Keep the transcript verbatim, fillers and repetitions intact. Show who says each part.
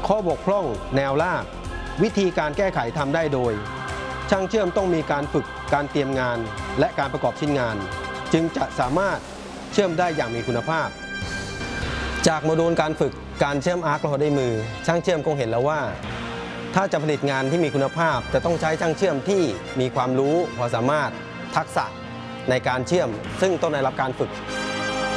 Speaker 1: ข้อบกพร่องแนวราบวิธีการแก้ไขทำได้โดยช่างเชื่อมต้องมีการฝึกการเตรียมงานและการประกอบชิ้นงานจึงจะสามารถเชื่อมได้อย่างมีคุณภาพจากโมดูลการฝึกการเชื่อมอาร์คเราได้มือช่างเชื่อมคงเห็นแล้วว่าถ้าจะผลิตงานที่มีคุณภาพจะต้องใช้ช่างเชื่อมที่มีความรู้พอสามารถทักษะในการเชื่อมซึ่งต้องได้รับการฝึก